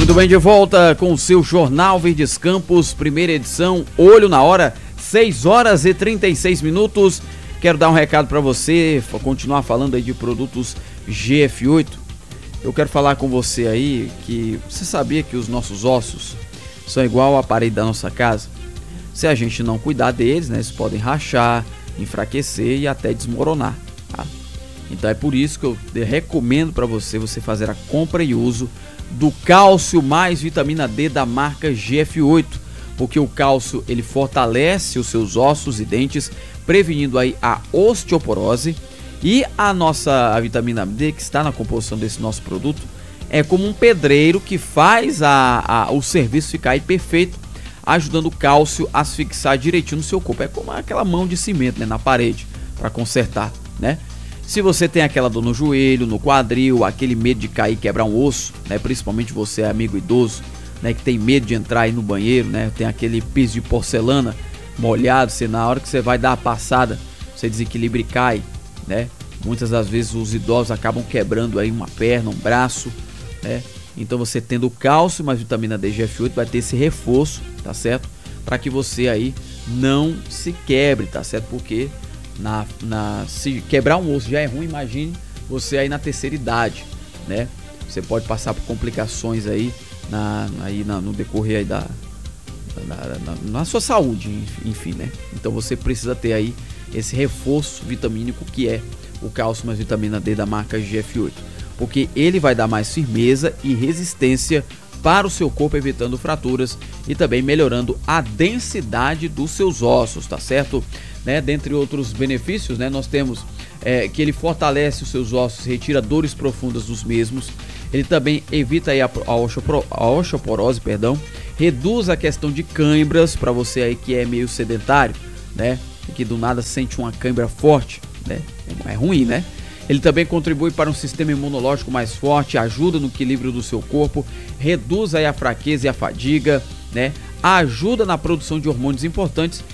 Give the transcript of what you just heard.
Muito bem, de volta com o seu Jornal Verdes Campos, primeira edição, olho na hora, 6 horas e 36 minutos. Quero dar um recado para você, continuar falando aí de produtos GF8. Eu quero falar com você aí que você sabia que os nossos ossos são igual à parede da nossa casa? Se a gente não cuidar deles, né, eles podem rachar, enfraquecer e até desmoronar, tá? Então é por isso que eu recomendo para você fazer a compra e uso do cálcio mais vitamina D da marca GF8, porque o cálcio ele fortalece os seus ossos e dentes, prevenindo aí a osteoporose, e a vitamina D que está na composição desse nosso produto é como um pedreiro que faz o serviço ficar aí perfeito, ajudando o cálcio a se fixar direitinho no seu corpo. É como aquela mão de cimento, né, na parede para consertar, né? Se você tem aquela dor no joelho, no quadril, aquele medo de cair e quebrar um osso, né? Principalmente você, amigo idoso, né? Que tem medo de entrar aí no banheiro, né? Tem aquele piso de porcelana molhado, na hora que você vai dar a passada, você desequilibra e cai, né? Muitas das vezes os idosos acabam quebrando aí uma perna, um braço, né? Então você tendo cálcio mais vitamina D GF8 vai ter esse reforço, tá certo? Para que você aí não se quebre, tá certo? Porque se quebrar um osso já é ruim, imagine você aí na terceira idade, né? Você pode passar por complicações aí no decorrer aí na sua saúde, enfim, né? Então você precisa ter aí esse reforço vitamínico que é o cálcio mais vitamina D da marca GF8, porque ele vai dar mais firmeza e resistência para o seu corpo, evitando fraturas e também melhorando a densidade dos seus ossos, tá certo? Né? Dentre outros benefícios, né, nós temos que ele fortalece os seus ossos, retira dores profundas dos mesmos, ele também evita aí a osteoporose, reduz a questão de cãibras para você aí que é meio sedentário, né, e que do nada sente uma cãibra forte, né, é ruim, né? Ele também contribui para um sistema imunológico mais forte, ajuda no equilíbrio do seu corpo, reduz aí a fraqueza e a fadiga, né? Ajuda na produção de hormônios importantes